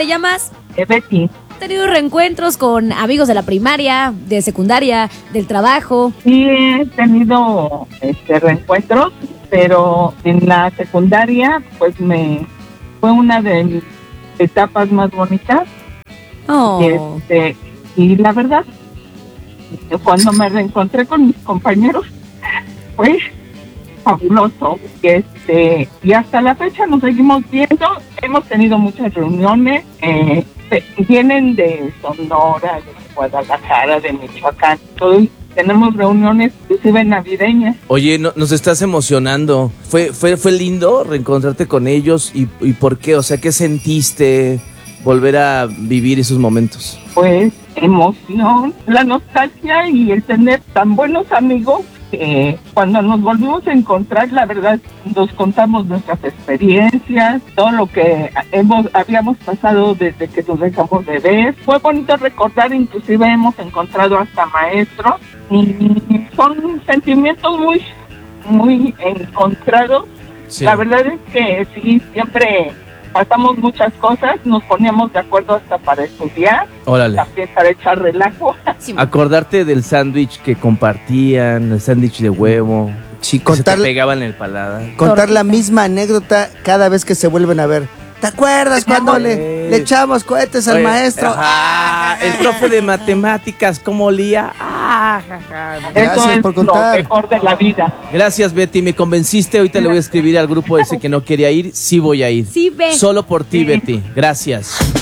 te llamas? Betty. ¿Has tenido reencuentros con amigos de la primaria, de secundaria, del trabajo? Sí, he tenido reencuentros, pero en la secundaria, pues fue una de mis etapas más bonitas. Oh. Y la verdad, cuando me reencontré con mis compañeros, fue fabuloso. Y hasta la fecha nos seguimos viendo. Hemos tenido muchas reuniones. Vienen de Sonora, de Guadalajara, de Michoacán. Tenemos reuniones inclusive navideñas. Oye, nos estás emocionando. ¿Fue lindo reencontrarte con ellos? ¿Y por qué? O sea, ¿qué sentiste volver a vivir esos momentos? Pues emoción, la nostalgia y el tener tan buenos amigos que cuando nos volvimos a encontrar, la verdad, nos contamos nuestras experiencias, todo lo que habíamos pasado desde que nos dejamos de ver. Fue bonito recordar, inclusive hemos encontrado hasta maestros y son sentimientos muy encontrados. Sí. La verdad es que sí, siempre pasamos muchas cosas, nos poníamos de acuerdo hasta para estudiar, Órale. también para echar relajo. Sí. Acordarte del sándwich que compartían, el sándwich de huevo. Sí, Que se te contar pegaba en el paladar. la misma anécdota cada vez que se vuelven a ver. ¿Te acuerdas cuando le echamos cohetes al Oye, maestro? ajá, el profe de matemáticas, ¿cómo olía? Gracias Eso es por lo contar. mejor de la vida. Gracias, Betty, me convenciste. Ahorita le voy a escribir al grupo ese que no quería ir. Sí voy a ir. Sí, ve. Solo por ti, Betty. Gracias.